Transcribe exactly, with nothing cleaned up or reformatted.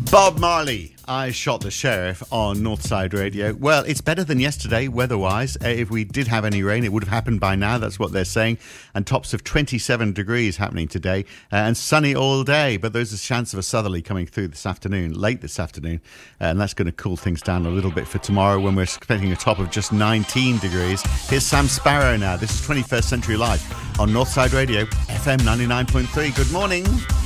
Bob Marley, I Shot the Sheriff on Northside Radio. Well, it's better than yesterday weather-wise. Uh, if we did have any rain, it would have happened by now. That's what they're saying. And tops of twenty-seven degrees happening today. Uh, and sunny all day. But there's a chance of a southerly coming through this afternoon, late this afternoon. Uh, and that's going to cool things down a little bit for tomorrow when we're expecting a top of just nineteen degrees. Here's Sam Sparrow now. This is twenty-first Century Live on Northside Radio, F M ninety-nine point three. Good morning.